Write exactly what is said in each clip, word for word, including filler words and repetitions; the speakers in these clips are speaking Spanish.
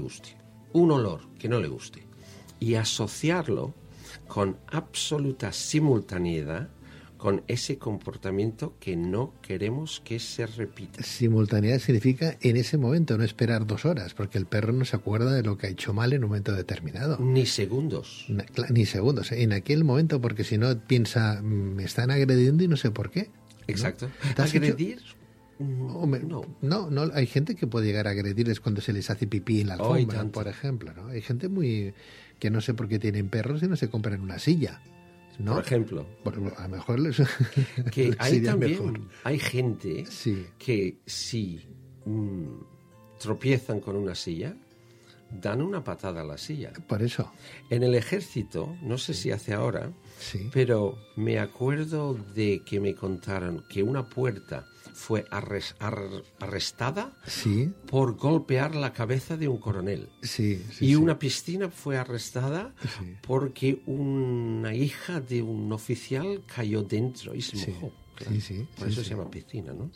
guste, un olor que no le guste, y asociarlo con absoluta simultaneidad con ese comportamiento que no queremos que se repita. Simultaneidad significa en ese momento, no esperar dos horas, porque el perro no se acuerda de lo que ha hecho mal en un momento determinado. Ni segundos. Na, ni segundos. En aquel momento, porque si no piensa, me están agrediendo y no sé por qué. Exacto. ¿No? ¿Agredir? Oh, me, no. no, no. Hay gente que puede llegar a agredirles cuando se les hace pipí en la alfombra, oh, por ejemplo, ¿no? Hay gente muy que no sé por qué tienen perros y no se compran una silla, ¿no? Por ejemplo. Por, a lo mejor les... que hay también mejor. Hay gente sí. que si mmm, tropiezan con una silla, dan una patada a la silla. Por eso. En el ejército, no sé si hace ahora, sí. pero me acuerdo de que me contaron que una puerta fue arres, ar, arrestada sí. por golpear la cabeza de un coronel. Sí, sí, y sí. una piscina fue arrestada sí. porque una hija de un oficial cayó dentro y se sí. mojó. Claro. Sí, sí, por sí, eso sí. se llama piscina, ¿no?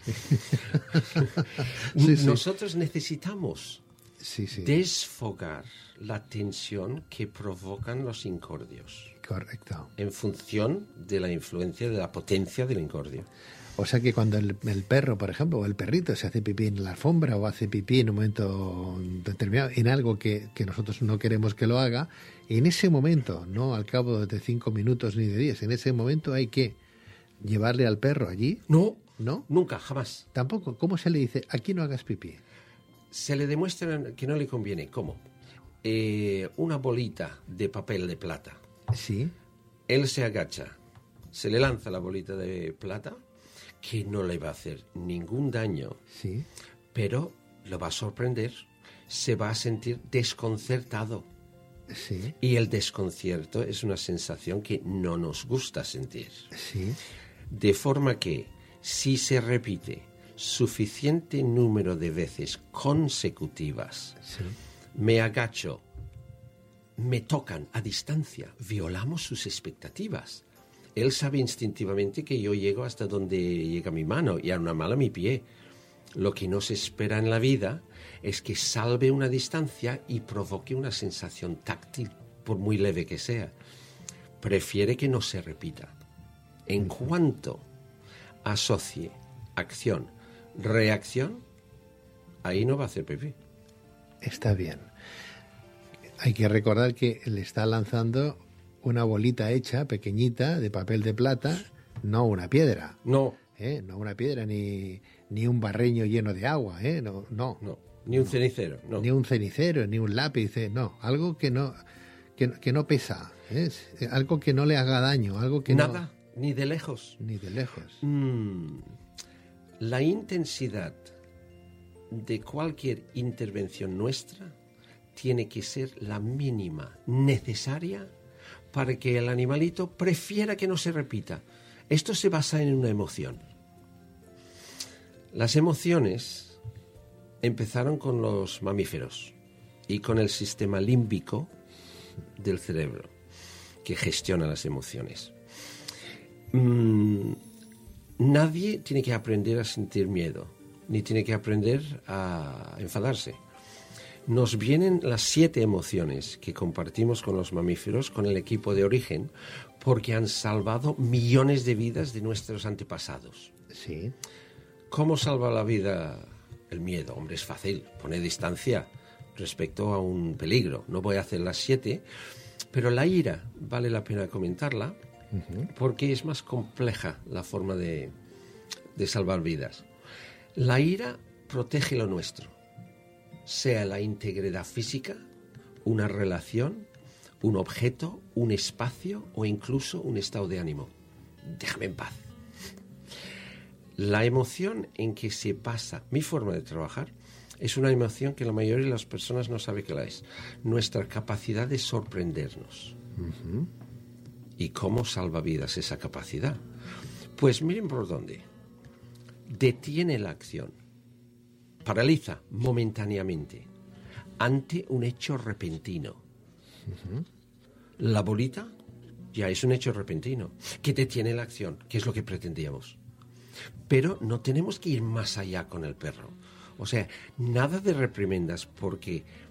sí, sí. Nosotros necesitamos sí, sí. desfogar la tensión que provocan los incordios. Correcto. En función de la influencia, de la potencia del incordio. O sea que cuando el, el perro, por ejemplo, o el perrito se hace pipí en la alfombra o hace pipí en un momento determinado, en algo que, que nosotros no queremos que lo haga, en ese momento, no al cabo de cinco minutos ni de diez, en ese momento hay que llevarle al perro allí. No, ¿no? Nunca, jamás. Tampoco. ¿Cómo se le dice? Aquí no hagas pipí. Se le demuestra que no le conviene. ¿Cómo? Eh, una bolita de papel de plata. Sí. Él se agacha, se le lanza la bolita de plata, que no le va a hacer ningún daño, sí. pero lo va a sorprender, se va a sentir desconcertado. Sí. Y el desconcierto es una sensación que no nos gusta sentir. Sí. De forma que, si se repite suficiente número de veces consecutivas, sí. me agacho, me tocan a distancia, violamos sus expectativas. Él sabe instintivamente que yo llego hasta donde llega mi mano y a una mala mi pie. Lo que no se espera en la vida es que salve una distancia y provoque una sensación táctil, por muy leve que sea. Prefiere que no se repita. En cuanto asocie acción, reacción, ahí no va a hacer pipí. Está bien. Hay que recordar que le está lanzando una bolita hecha, pequeñita, de papel de plata, no una piedra. No. ¿Eh? No una piedra, ni, ni un barreño lleno de agua, ¿eh? No, no. No. Ni un no. cenicero, no. Ni un cenicero, ni un lápiz, ¿eh? No. Algo que no, que, que no pesa, ¿eh? Algo que no le haga daño, algo que Nada, no... ni de lejos. Ni de lejos. Mm, la intensidad de cualquier intervención nuestra tiene que ser la mínima necesaria para que el animalito prefiera que no se repita. Esto se basa en una emoción. Las emociones empezaron con los mamíferos y con el sistema límbico del cerebro que gestiona las emociones. Mm, nadie tiene que aprender a sentir miedo, ni tiene que aprender a enfadarse. Nos vienen las siete emociones que compartimos con los mamíferos, con el equipo de origen, porque han salvado millones de vidas de nuestros antepasados. Sí. ¿Cómo salva la vida el miedo? Hombre, es fácil, pone distancia respecto a un peligro. No voy a hacer las siete, pero la ira vale la pena comentarla, uh-huh. porque es más compleja la forma de, de salvar vidas. La ira protege lo nuestro, sea la integridad física, una relación, un objeto, un espacio o incluso un estado de ánimo. Déjame en paz. La emoción en que se basa mi forma de trabajar es una emoción que la mayoría de las personas no sabe que la es. Nuestra capacidad de sorprendernos. Uh-huh. ¿Y cómo salva vidas esa capacidad? Pues miren por dónde. Detiene la acción. Paraliza momentáneamente ante un hecho repentino. Uh-huh. La bolita ya es un hecho repentino que detiene la acción, que es lo que pretendíamos. Pero no tenemos que ir más allá con el perro. O sea, nada de reprimendas, porque